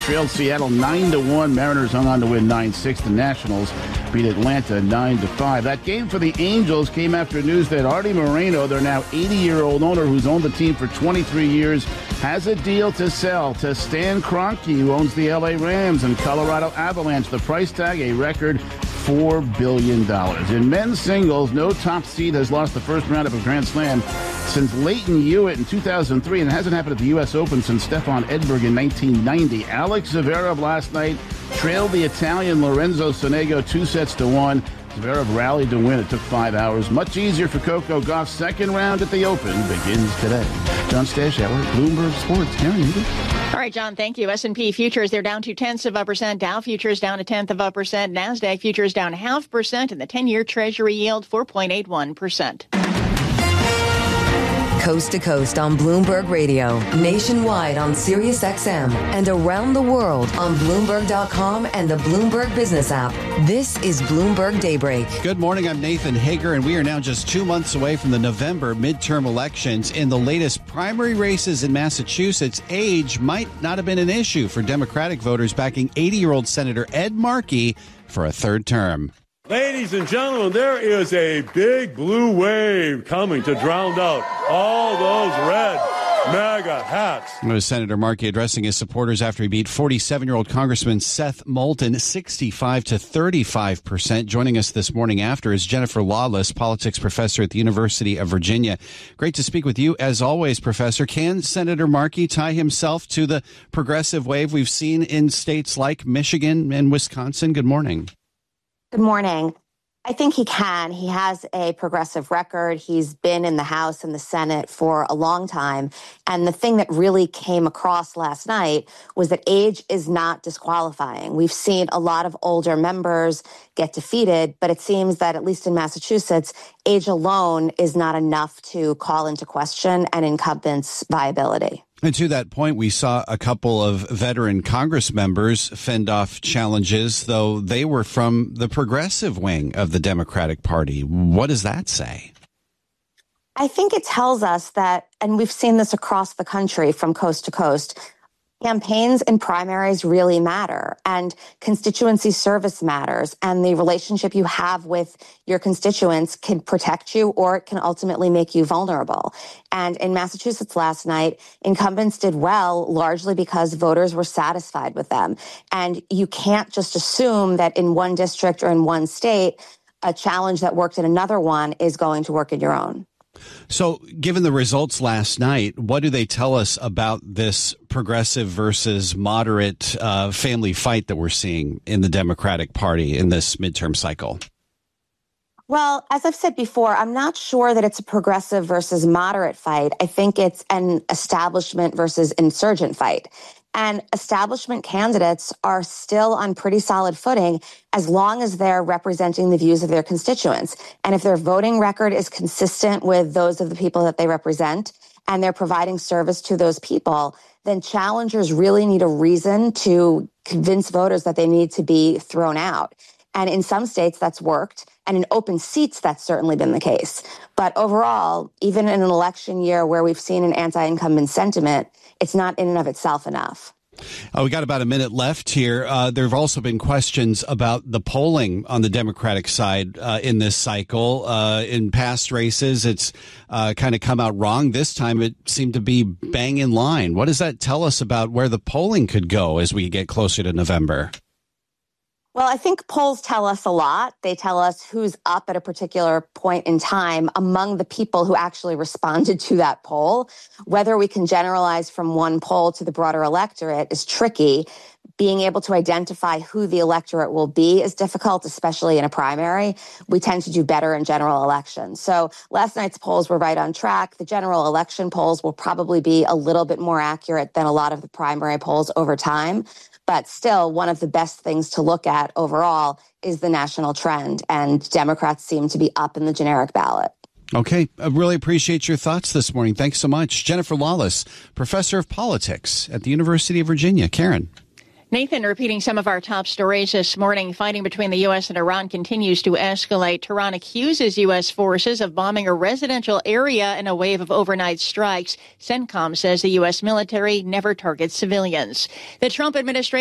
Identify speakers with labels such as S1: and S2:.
S1: Trailed Seattle 9-1. Mariners hung on to win 9-6. The Nationals beat Atlanta 9-5. That game for the Angels came after news that Artie Moreno, their now 80-year-old owner who's owned the team for 23 years, has a deal to sell to Stan Kroenke, who owns the LA Rams and Colorado Avalanche. The price tag, a record $4 billion. In men's singles, no top seed has lost the first round of a Grand Slam since Leighton Hewitt in 2003, and it hasn't happened at the U.S. Open since Stefan Edberg in 1990. Alex Zverev last night trailed the Italian Lorenzo Sonego 2-1. Zverev rallied to win. It took 5 hours. Much easier for Coco Gauff's second round at the Open begins today. John Stashower, Bloomberg Sports. Karen, you do?
S2: All right, John, thank you. S&P futures, they're down 0.2%. Dow futures down 0.1%. NASDAQ futures down 0.5%. And the 10-year Treasury yield 4.81%.
S3: Coast to coast on Bloomberg Radio, nationwide on Sirius XM, and around the world on Bloomberg.com and the Bloomberg Business app. This is Bloomberg Daybreak.
S4: Good morning. I'm Nathan Hager, and we are now just 2 months away from the November midterm elections. In the latest primary races in Massachusetts, age might not have been an issue for Democratic voters backing 80-year-old Senator Ed Markey for a third term.
S5: Ladies and gentlemen, there is a big blue wave coming to drown out all those red MAGA hats.
S4: It was Senator Markey addressing his supporters after he beat 47-year-old Congressman Seth Moulton 65-35%. Joining us this morning after is Jennifer Lawless, politics professor at the University of Virginia. Great to speak with you as always, Professor. Can Senator Markey tie himself to the progressive wave we've seen in states like Michigan and Wisconsin? Good morning.
S6: Good morning. I think he can. He has a progressive record. He's been in the House and the Senate for a long time. And the thing that really came across last night was that age is not disqualifying. We've seen a lot of older members get defeated, but it seems that at least in Massachusetts, age alone is not enough to call into question an incumbent's viability.
S4: And to that point, we saw a couple of veteran Congress members fend off challenges, though they were from the progressive wing of the Democratic Party. What does that say?
S6: I think it tells us that, and we've seen this across the country from coast to coast, campaigns and primaries really matter, and constituency service matters, and the relationship you have with your constituents can protect you or it can ultimately make you vulnerable. And in Massachusetts last night, incumbents did well largely because voters were satisfied with them. And you can't just assume that in one district or in one state, a challenge that worked in another one is going to work in your own.
S4: So given the results last night, what do they tell us about this progressive versus moderate family fight that we're seeing in the Democratic Party in this midterm cycle?
S6: Well, as I've said before, I'm not sure that it's a progressive versus moderate fight. I think it's an establishment versus insurgent fight. And establishment candidates are still on pretty solid footing as long as they're representing the views of their constituents. And if their voting record is consistent with those of the people that they represent and they're providing service to those people, then challengers really need a reason to convince voters that they need to be thrown out. And in some states, that's worked. And in open seats, that's certainly been the case. But overall, even in an election year where we've seen an anti-incumbent sentiment, it's not in and of itself enough.
S4: We got about a minute left here. There have also been questions about the polling on the Democratic side in this cycle. In past races, it's kind of come out wrong. This time, it seemed to be bang in line. What does that tell us about where the polling could go as we get closer to November?
S6: Well, I think polls tell us a lot. They tell us who's up at a particular point in time among the people who actually responded to that poll. Whether we can generalize from one poll to the broader electorate is tricky. Being able to identify who the electorate will be is difficult, especially in a primary. We tend to do better in general elections. So last night's polls were right on track. The general election polls will probably be a little bit more accurate than a lot of the primary polls over time. But still, one of the best things to look at overall is the national trend, and Democrats seem to be up in the generic ballot.
S4: Okay. I really appreciate your thoughts this morning. Thanks so much. Jennifer Lawless, professor of politics at the University of Virginia. Karen.
S2: Nathan, repeating some of our top stories this morning, fighting between the U.S. and Iran continues to escalate. Tehran accuses U.S. forces of bombing a residential area in a wave of overnight strikes. CENTCOM says the U.S. military never targets civilians. The Trump administration